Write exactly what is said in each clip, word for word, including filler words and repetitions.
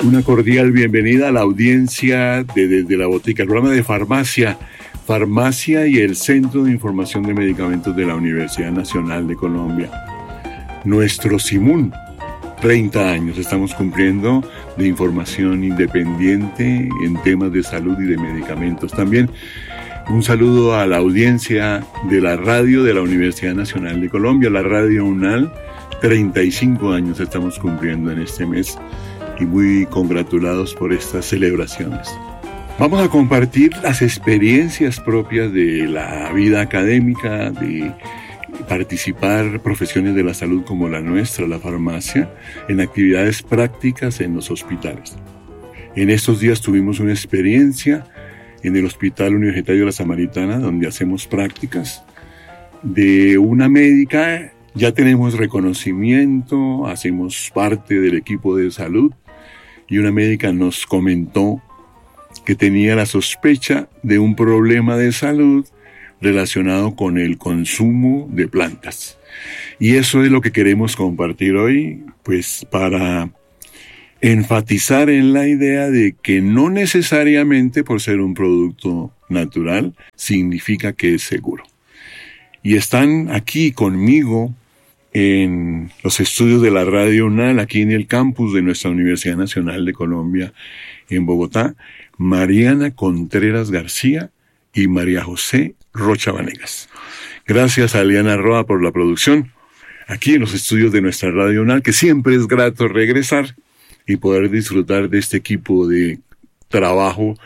Una cordial bienvenida a la audiencia de Desde la Botica, el programa de farmacia, farmacia y el Centro de Información de Medicamentos de la Universidad Nacional de Colombia. Nuestro SIMUN, treinta años estamos cumpliendo de información independiente en temas de salud y de medicamentos. También un saludo a la audiencia de la radio de la Universidad Nacional de Colombia, la Radio UNAL, treinta y cinco años estamos cumpliendo en este mes. Y muy congratulados por estas celebraciones. Vamos a compartir las experiencias propias de la vida académica, de participar profesiones de la salud como la nuestra, la farmacia, en actividades prácticas en los hospitales. En estos días tuvimos una experiencia en el Hospital Universitario La Samaritana, donde hacemos prácticas de una médica. Ya tenemos reconocimiento, hacemos parte del equipo de salud. Y una médica nos comentó que tenía la sospecha de un problema de salud relacionado con el consumo de plantas. Y eso es lo que queremos compartir hoy, pues para enfatizar en la idea de que no necesariamente por ser un producto natural significa que es seguro. Y están aquí conmigo en los estudios de la Radio UNAL, aquí en el campus de nuestra Universidad Nacional de Colombia, en Bogotá, Mariana Contreras García y María José Rocha Vanegas. Gracias a Eliana Roa por la producción, aquí en los estudios de nuestra Radio UNAL, que siempre es grato regresar y poder disfrutar de este equipo de trabajo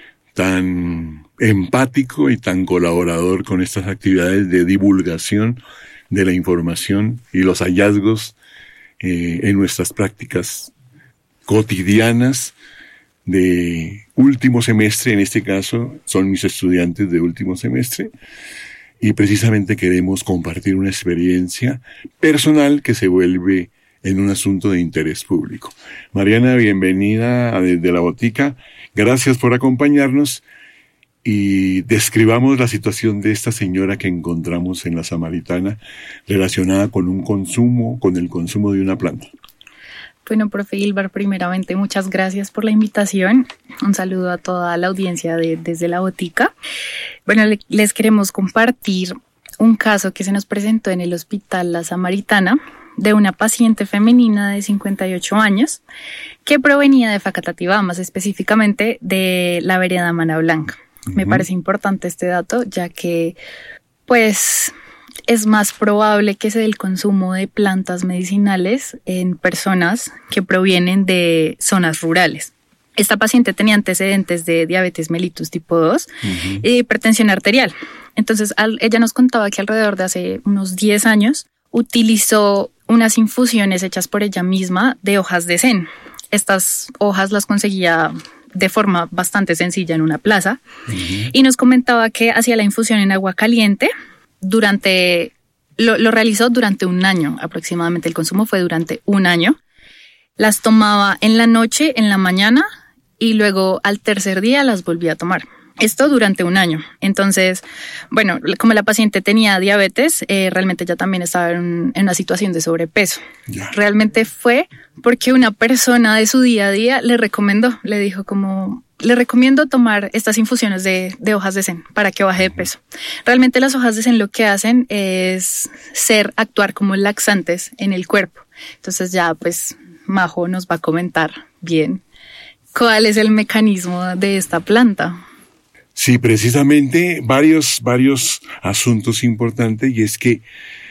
tan empático y tan colaborador con estas actividades de divulgación de la información y los hallazgos eh, en nuestras prácticas cotidianas de último semestre. En este caso son mis estudiantes de último semestre y precisamente queremos compartir una experiencia personal que se vuelve en un asunto de interés público. Mariana, bienvenida a Desde la Botica. Gracias por acompañarnos. Y describamos la situación de esta señora que encontramos en la Samaritana relacionada con un consumo, con el consumo de una planta. Bueno, profe Gilbert, primeramente muchas gracias por la invitación. Un saludo a toda la audiencia de Desde la Botica. Bueno, le, les queremos compartir un caso que se nos presentó en el Hospital La Samaritana de una paciente femenina de cincuenta y ocho años que provenía de Facatativá, más específicamente de la vereda Mana Blanca. Me parece importante este dato, ya que pues es más probable que se dé el consumo de plantas medicinales en personas que provienen de zonas rurales. Esta paciente tenía antecedentes de diabetes mellitus tipo dos uh-huh. y hipertensión arterial. Entonces al, ella nos contaba que alrededor de hace unos diez años utilizó unas infusiones hechas por ella misma de hojas de zen. Estas hojas las conseguía de forma bastante sencilla en una plaza uh-huh. y nos comentaba que hacía la infusión en agua caliente durante, lo, lo realizó durante un año aproximadamente, el consumo fue durante un año, las tomaba en la noche, en la mañana y luego al tercer día las volvía a tomar. Esto durante un año. Entonces, bueno, como la paciente tenía diabetes, eh, realmente ella también estaba en, en una situación de sobrepeso. Yeah. Realmente fue porque una persona de su día a día le recomendó, le dijo como, le recomiendo tomar estas infusiones de, de hojas de zen para que baje de peso. Realmente las hojas de zen lo que hacen es ser, actuar como laxantes en el cuerpo. Entonces ya pues Majo nos va a comentar bien cuál es el mecanismo de esta planta. Sí, precisamente varios, varios asuntos importantes, y es que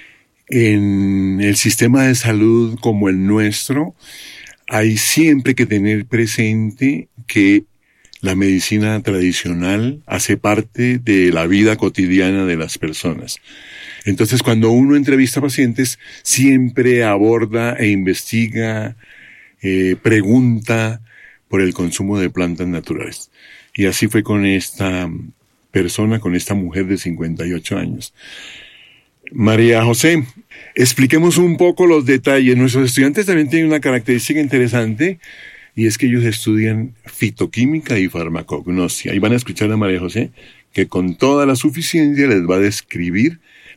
en el sistema de salud como el nuestro hay siempre que tener presente que la medicina tradicional hace parte de la vida cotidiana de las personas. Entonces, cuando uno entrevista a pacientes, siempre aborda e investiga, eh, pregunta por el consumo de plantas naturales. Y así fue con esta persona, con esta mujer de cincuenta y ocho años. María José, expliquemos un poco los detalles. Nuestros estudiantes también tienen una característica interesante, y es que ellos estudian fitoquímica y farmacognosia. Y van a escuchar a María José, que con toda la suficiencia les va a describir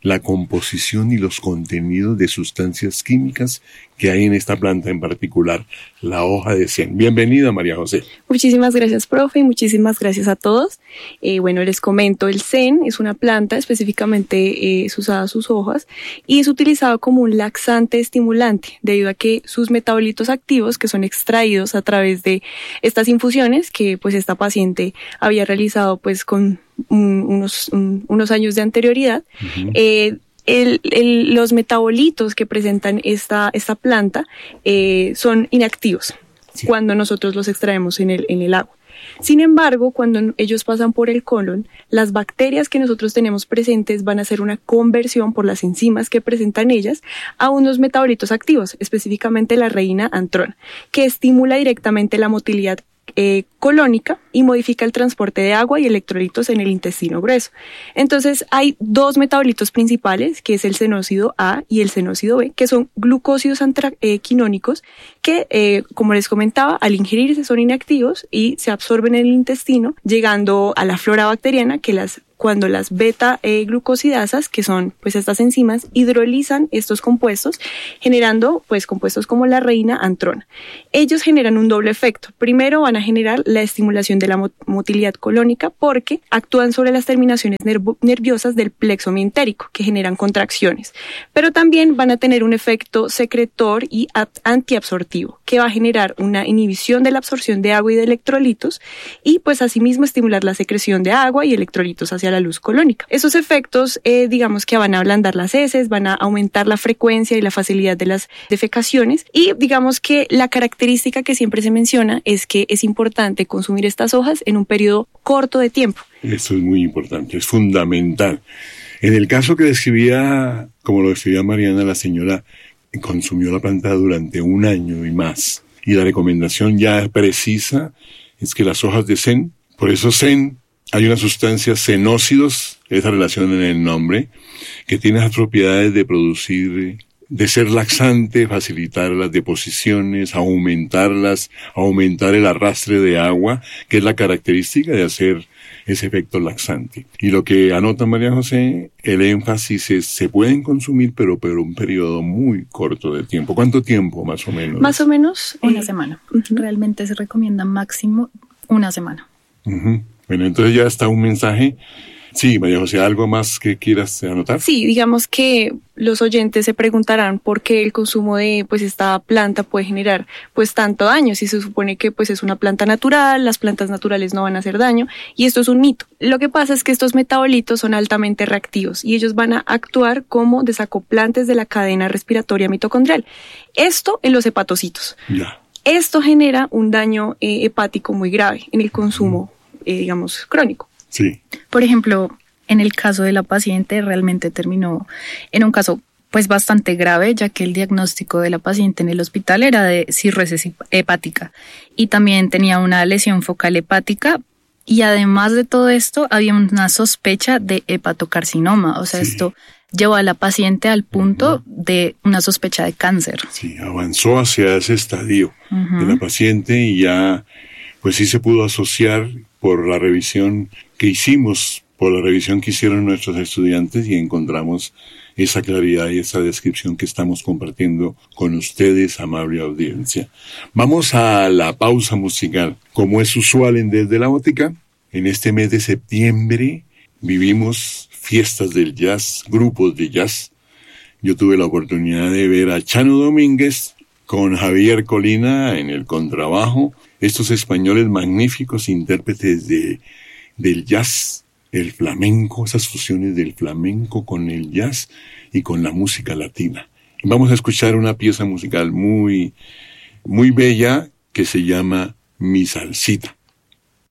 la composición y los contenidos de sustancias químicas que hay en esta planta en particular, la hoja de zen. Bienvenida, María José. Muchísimas gracias, profe, y muchísimas gracias a todos. Eh, bueno, les comento, el zen es una planta, específicamente eh, es usada sus hojas, y es utilizado como un laxante estimulante, debido a que sus metabolitos activos, que son extraídos a través de estas infusiones que pues esta paciente había realizado pues con un, unos, un, unos años de anterioridad, uh-huh. eh, El, el, los metabolitos que presentan esta, esta planta eh, son inactivos sí. cuando nosotros los extraemos en el, en el agua. Sin embargo, cuando ellos pasan por el colon, las bacterias que nosotros tenemos presentes van a hacer una conversión por las enzimas que presentan ellas a unos metabolitos activos, específicamente la reina antrona, que estimula directamente la motilidad Eh, colónica y modifica el transporte de agua y electrolitos en el intestino grueso. Entonces hay dos metabolitos principales, que es el senócido A y el senócido B, que son glucósidos antraquinónicos que, eh, como les comentaba, al ingerirse son inactivos y se absorben en el intestino, llegando a la flora bacteriana que las cuando las beta-glucosidasas, que son pues estas enzimas, hidrolizan estos compuestos, generando pues compuestos como la reina antrona. Ellos generan un doble efecto. Primero van a generar la estimulación de la motilidad colónica porque actúan sobre las terminaciones nerv- nerviosas del plexo mientérico, que generan contracciones. Pero también van a tener un efecto secretor y antiabsortivo, que va a generar una inhibición de la absorción de agua y de electrolitos y pues asimismo estimular la secreción de agua y electrolitos hacia la luz colónica. Esos efectos, eh, digamos que van a ablandar las heces, van a aumentar la frecuencia y la facilidad de las defecaciones y digamos que la característica que siempre se menciona es que es importante consumir estas hojas en un periodo corto de tiempo. Eso es muy importante, es fundamental. En el caso que describía, como lo describía Mariana, la señora consumió la planta durante un año y más. Y la recomendación ya precisa es que las hojas de zen, por eso zen, hay una sustancia senócidos, esa relación en el nombre, que tiene las propiedades de producir, de ser laxante, facilitar las deposiciones, aumentarlas, aumentar el arrastre de agua, que es la característica de hacer ese efecto laxante. Y lo que anota María José, el énfasis es, se pueden consumir, pero por un periodo muy corto de tiempo. ¿Cuánto tiempo, más o menos? Más o menos una eh, semana. Uh-huh. Realmente se recomienda máximo una semana. Uh-huh. Bueno, entonces ya está un mensaje. Sí, María José, ¿algo más que quieras anotar? Sí, digamos que los oyentes se preguntarán por qué el consumo de pues esta planta puede generar pues tanto daño, si se supone que pues es una planta natural, las plantas naturales no van a hacer daño, y esto es un mito. Lo que pasa es que estos metabolitos son altamente reactivos y ellos van a actuar como desacoplantes de la cadena respiratoria mitocondrial. Esto en los hepatocitos. Ya. Esto genera un daño eh, hepático muy grave en el consumo, eh, digamos, crónico. Sí. Por ejemplo, en el caso de la paciente realmente terminó en un caso pues bastante grave, ya que el diagnóstico de la paciente en el hospital era de cirrosis hepática y también tenía una lesión focal hepática y además de todo esto había una sospecha de hepatocarcinoma, o sea, sí. Esto llevó a la paciente al punto uh-huh. de una sospecha de cáncer. Sí, avanzó hacia ese estadio uh-huh. de la paciente y ya pues sí se pudo asociar por la revisión que hicimos, por la revisión que hicieron nuestros estudiantes y encontramos esa claridad y esa descripción que estamos compartiendo con ustedes, amable audiencia. Vamos a la pausa musical. Como es usual en Desde la Botica, en este mes de septiembre vivimos fiestas del jazz, grupos de jazz. Yo tuve la oportunidad de ver a Chano Domínguez con Javier Colina en el contrabajo, estos españoles magníficos intérpretes de, del jazz, el flamenco, esas fusiones del flamenco con el jazz y con la música latina. Vamos a escuchar una pieza musical muy, muy bella que se llama Mi Salsita.